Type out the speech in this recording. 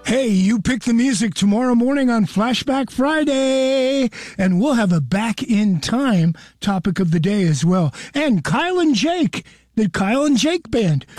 Hey, you pick the music tomorrow morning on Flashback Friday, and we'll have a back in time topic of the day as well. And Kyle and Jake, the Kyle and Jake Band.